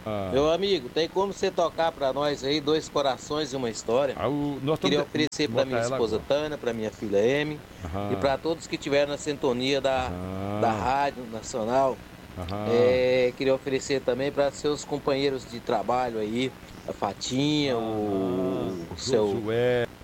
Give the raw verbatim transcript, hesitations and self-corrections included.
Ah. Meu amigo, tem como você tocar pra nós aí Dois Corações e uma História? Ah, o, nós Queria estamos oferecer pra minha esposa Tânia, pra minha filha Amy e Aham. pra todos que estiveram na sintonia da, da Aham. Rádio Nacional. Aham. É, queria oferecer também para seus companheiros de trabalho aí, a Fatinha, Aham. o, o seu Josué.